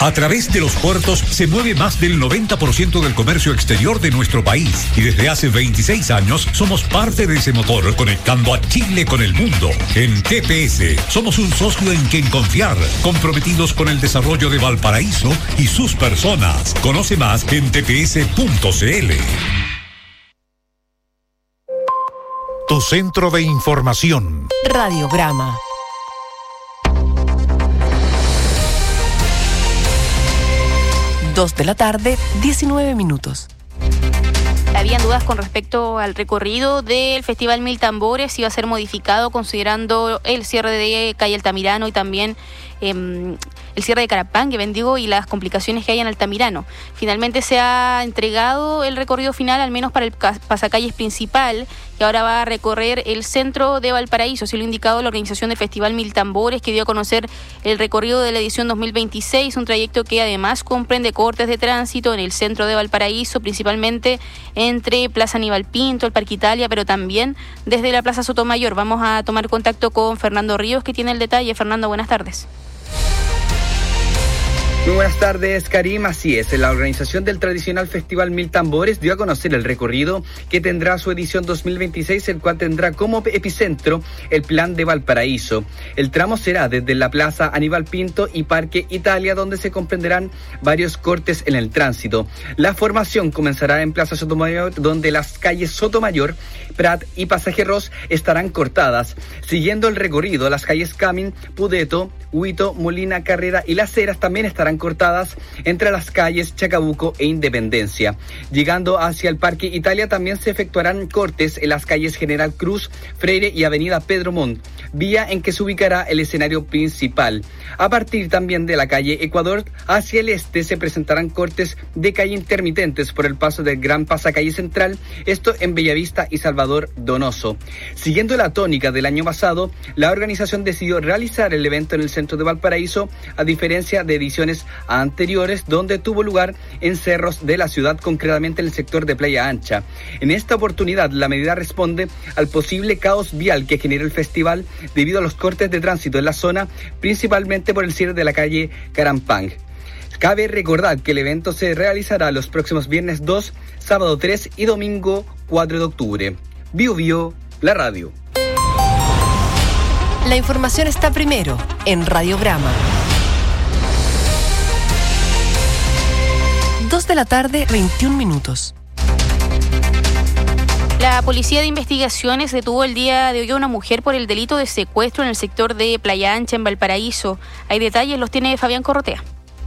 A través de los puertos se mueve más del 90% del comercio exterior de nuestro país y desde hace 26 años somos parte de ese motor conectando a Chile con el mundo. En TPS somos un socio en quien confiar, comprometidos con el desarrollo de Valparaíso y sus personas. Conoce más en tps.cl. Tu centro de información. Radiograma. Dos de la tarde, 19 minutos. Habían dudas con respecto al recorrido del Festival Mil Tambores, si iba a ser modificado considerando el cierre de calle Altamirano y también el cierre de Carapangue, Bendigo, y las complicaciones que hay en Altamirano. Finalmente se ha entregado el recorrido final, al menos para el pasacalles principal, que ahora va a recorrer el centro de Valparaíso. Así lo ha indicado la organización del Festival Mil Tambores, que dio a conocer el recorrido de la edición 2026, un trayecto que además comprende cortes de tránsito en el centro de Valparaíso, principalmente entre Plaza Aníbal Pinto, el Parque Italia, pero también desde la Plaza Sotomayor. Vamos a tomar contacto con Fernando Ríos, que tiene el detalle. Fernando, buenas tardes. Muy buenas tardes, Karim. Así es, la organización del tradicional Festival Mil Tambores dio a conocer el recorrido que tendrá su edición 2026, el cual tendrá como epicentro el Plan de Valparaíso. El tramo será desde la Plaza Aníbal Pinto y Parque Italia, donde se comprenderán varios cortes en el tránsito. La formación comenzará en Plaza Sotomayor, donde las calles Sotomayor, Prat y Pasaje Ross estarán cortadas. Siguiendo el recorrido, las calles Camin, Pudeto, Huito, Molina, Carrera y Las Heras también estarán cortadas entre las calles Chacabuco e Independencia. Llegando hacia el Parque Italia también se efectuarán cortes en las calles General Cruz, Freire y Avenida Pedro Montt, vía en que se ubicará el escenario principal. A partir también de la calle Ecuador hacia el este se presentarán cortes de calle intermitentes por el paso del Gran Pasacalle Central, esto en Bellavista y Salvador Donoso. Siguiendo la tónica del año pasado, la organización decidió realizar el evento en el centro de Valparaíso, a diferencia de ediciones anteriores donde tuvo lugar en cerros de la ciudad, concretamente en el sector de Playa Ancha. En esta oportunidad la medida responde al posible caos vial que genera el festival debido a los cortes de tránsito en la zona, principalmente por el cierre de la calle Carampang. Cabe recordar que el evento se realizará los próximos viernes 2, sábado 3 y domingo 4 de octubre. Bio Bio, la radio. La información está primero en Radiograma. 2 de la tarde, 21 minutos. La Policía de Investigaciones detuvo el día de hoy a una mujer por el delito de secuestro en el sector de Playa Ancha, en Valparaíso. Hay detalles, los tiene Fabián Corrotea.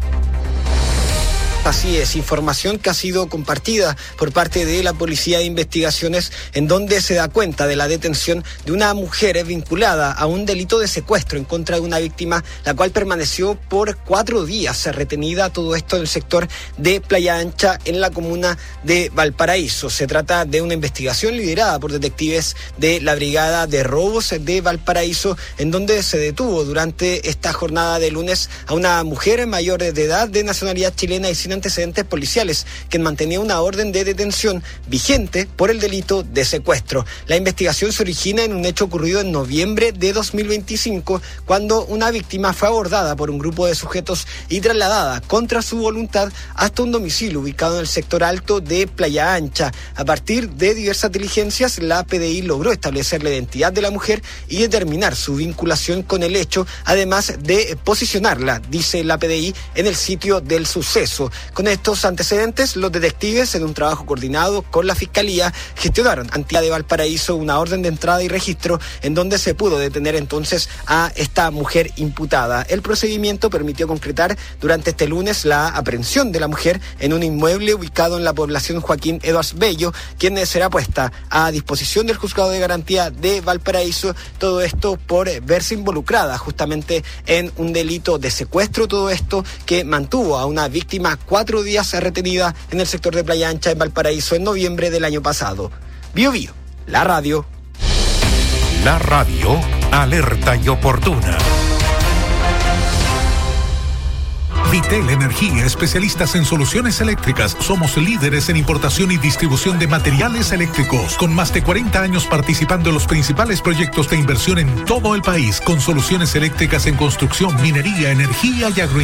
Así es, información que ha sido compartida por parte de la Policía de Investigaciones, en donde se da cuenta de la detención de una mujer vinculada a un delito de secuestro en contra de una víctima, la cual permaneció por 4 días retenida, todo esto en el sector de Playa Ancha, en la comuna de Valparaíso. Se trata de una investigación liderada por detectives de la Brigada de Robos de Valparaíso, en donde se detuvo durante esta jornada de lunes a una mujer mayor de edad, de nacionalidad chilena y sin antecedentes policiales, quien mantenía una orden de detención vigente por el delito de secuestro. La investigación se origina en un hecho ocurrido en noviembre de 2025, cuando una víctima fue abordada por un grupo de sujetos y trasladada contra su voluntad hasta un domicilio ubicado en el sector alto de Playa Ancha. A partir de diversas diligencias, la PDI logró establecer la identidad de la mujer y determinar su vinculación con el hecho, además de posicionarla, dice la PDI, en el sitio del suceso. Con estos antecedentes, los detectives, en un trabajo coordinado con la Fiscalía, gestionaron ante la de Valparaíso una orden de entrada y registro, en donde se pudo detener entonces a esta mujer imputada. El procedimiento permitió concretar durante este lunes la aprehensión de la mujer en un inmueble ubicado en la población Joaquín Edwards Bello, quien será puesta a disposición del Juzgado de Garantía de Valparaíso, todo esto por verse involucrada justamente en un delito de secuestro, todo esto que mantuvo a una víctima 4 días retenida en el sector de Playa Ancha, en Valparaíso, en noviembre del año pasado. Bio Bio, la radio. La radio, alerta y oportuna. Vitel Energía, especialistas en soluciones eléctricas. Somos líderes en importación y distribución de materiales eléctricos, con más de 40 años participando en los principales proyectos de inversión en todo el país, con soluciones eléctricas en construcción, minería, energía y agroindustria.